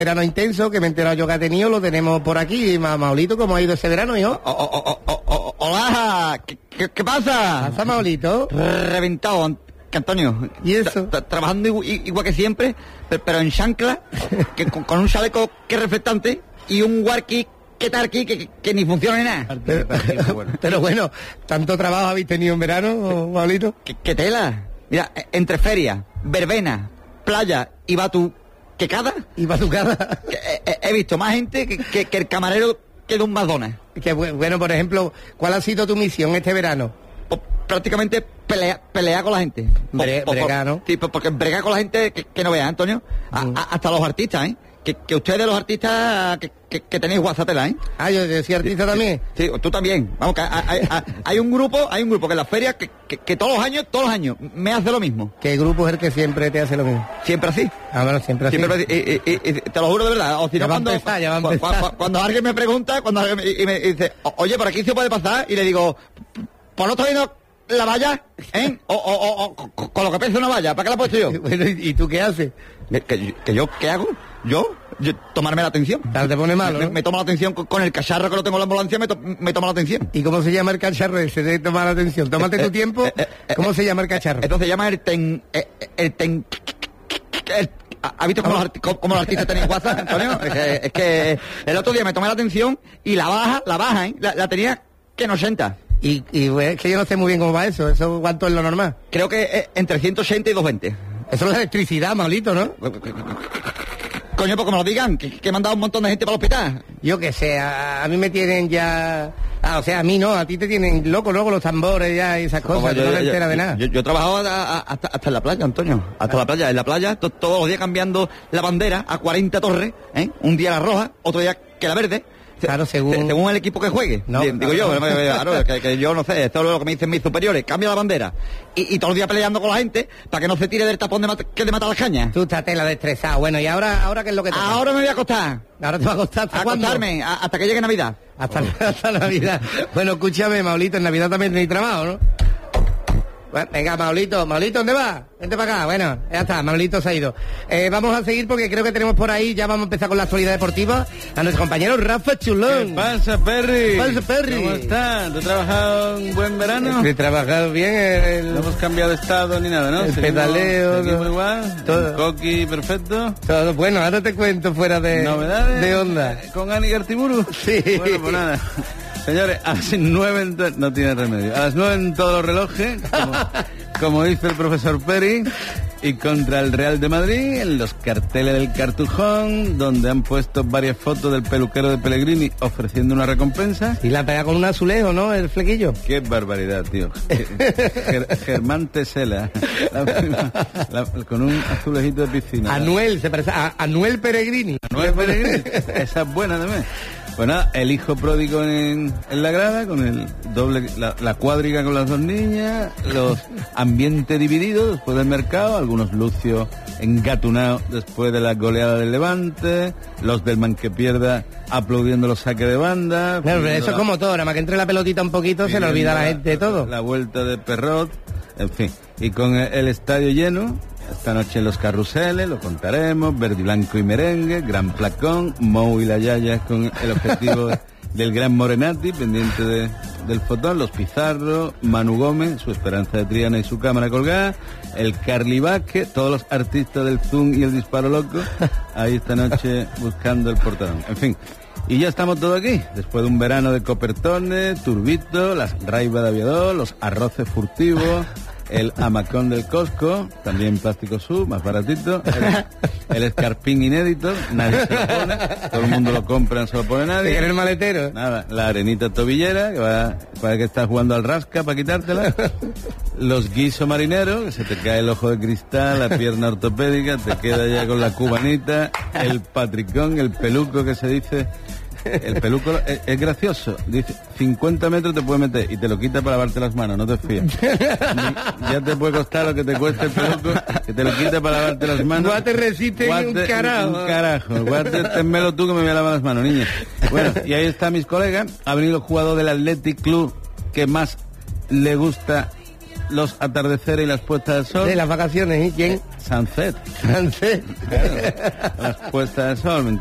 verano intenso, que me he enterado yo que ha tenido, lo tenemos por aquí. Maulito, ¿cómo ha ido ese verano, hijo? Hola, ¿qué pasa? ¿Pasa, Maulito? Reventado, Antonio. ¿Y eso? Trabajando igual que siempre, pero en chancla, que con un chaleco que es reflectante y un warki que ni funciona ni nada. Pero bueno, ¿tanto trabajo habéis tenido en verano, Maulito? ¿Qué tela? Mira, entre feria, verbena, playa y batuquecada. ¿Y batucada? He visto más gente que el camarero que de un McDonald's. Que bueno, por ejemplo, ¿cuál ha sido tu misión este verano? Prácticamente pelear con la gente. Bregar, ¿no? Sí, porque bregar con la gente que no veas, Antonio. Hasta los artistas, ¿eh? Que ustedes los artistas que tenéis WhatsAppela, ¿eh? Ah, yo soy artista también. Sí, tú también. Vamos, que hay un grupo que en las ferias que todos los años me hace lo mismo. ¿Qué grupo es el que siempre te hace lo mismo? Siempre así. Ah, bueno, siempre así. Te lo juro de verdad. O si ya no, cuando alguien me pregunta, y me dice, oye, por aquí se puede pasar, y le digo, ¿por no estoy viendo la valla? ¿Eh? O con lo que pesa una valla, ¿para qué la he puesto yo? Bueno, ¿y tú qué haces? ¿Que yo qué hago? Yo tomarme la atención. Te pone malo, ¿no? Me tomo la atención con el cacharro que lo tengo en la ambulancia, me tomo la atención. ¿Y cómo se llama el cacharro ese de tomar la atención? Tómate tu tiempo. ¿Cómo se llama el cacharro? Entonces se llama ¿has visto cómo los artistas tenéis WhatsApp, Antonio? Es que el otro día me tomé la atención y la baja, ¿eh? La tenía que en 80. Y es que yo no sé muy bien cómo va eso. ¿Eso cuánto es lo normal? Creo que entre 180 y 220. Eso es la electricidad, Maulito, ¿no? Coño, pues que me lo digan, que me han dado un montón de gente para el hospital. Yo que sé, a mí me tienen ya... o sea, a mí no, a ti te tienen loco luego los tambores ya y esas cosas, no te enteras de nada. Yo he trabajado hasta en la playa, Antonio, hasta la playa. En la playa, todos los días cambiando la bandera a 40 torres, ¿eh? Un día la roja, otro día que la verde. Claro, según el equipo que juegue. No, digo yo, claro, que yo no sé, esto es lo que me dicen mis superiores, cambia la bandera. Y todos los días peleando con la gente para que no se tire del tapón que le mata las cañas. Tú estás tela destrezado. Bueno, ¿y ahora qué es lo que te pasa? Ahora me voy a acostar. ¿Ahora te va a acostar hasta cuándo? Acostarme, hasta que llegue Navidad. Hasta Navidad. Bueno, escúchame, Maulito, en Navidad también tenéis trabajo, ¿no? Bueno, venga, Maulito, ¿dónde vas? Vente para acá. Bueno, ya está, Maulito se ha ido. Vamos a seguir porque creo que tenemos por ahí, ya vamos a empezar con la actualidad deportiva, a nuestro compañero Rafa Chulón. ¿Qué pasa, Perry? ¿Qué pasa, Perry? ¿Cómo estás? ¿Te has trabajado un buen verano? He trabajado bien. No hemos cambiado de estado ni nada, ¿no? El pedaleo. Seguimos igual. Todo. Coqui, perfecto. Todo. Bueno, ahora te cuento fuera de... ¿Novedades? De onda. ¿Con Ani Gartiburu? Sí. Bueno, pues nada. Señores, a las 9 no tiene remedio. A las 9 en todos los relojes, como dice el profesor Peri, y contra el Real de Madrid, en los carteles del Cartujón, donde han puesto varias fotos del peluquero de Pellegrini ofreciendo una recompensa. Y la pega con un azulejo, ¿no? El flequillo. Qué barbaridad, tío. Germán Tesela, con un azulejito de piscina. Anuel, se parece a Anuel Pellegrini. Anuel Pellegrini, esa es buena también. Pues nada, el hijo pródigo en la grada, con el doble, la cuadriga con las dos niñas, los ambientes divididos después del mercado, algunos Lucio engatunados después de la goleada del Levante, los del man que pierda aplaudiendo los saques de banda. Claro, pero eso es como todo, nada más que entre la pelotita un poquito se le olvida a la gente de todo. La vuelta de Perrot, en fin, y con el estadio lleno. Esta noche en los carruseles, lo contaremos, verde, blanco y merengue, gran placón, Mou y la Yaya con el objetivo del gran Morenati, pendiente del fotón, los Pizarro, Manu Gómez, su esperanza de Triana y su cámara colgada, el Carly Vázquez, todos los artistas del Zoom y el disparo loco, ahí esta noche buscando el portón. En fin, y ya estamos todos aquí, después de un verano de copertones, turbito, las raibas de aviador, los arroces furtivos, el hamacón del Costco, también plástico sub, más baratito, el escarpín inédito, nadie se lo pone, todo el mundo lo compra, no se lo pone nadie. ¿En el maletero? Nada, la arenita tobillera, que va, para que estás jugando al rasca para quitártela, los guisos marineros, que se te cae el ojo de cristal, la pierna ortopédica, te queda ya con la cubanita, el patricón, el peluco que se dice... El peluco es gracioso, dice 50 metros te puede meter y te lo quita para lavarte las manos, no te fíes. Ya te puede costar lo que te cueste el peluco, que te lo quita para lavarte las manos. Guate resiste un carajo. Un carajo, guate, ténmelo tú que me voy a lavar las manos, niña. Bueno, y ahí está mis colegas, ha venido el jugador del Athletic Club que más le gusta los atardeceres y las puestas del sol. De las vacaciones, ¿y quién? Sunset. Sunset. Claro, las puestas del sol,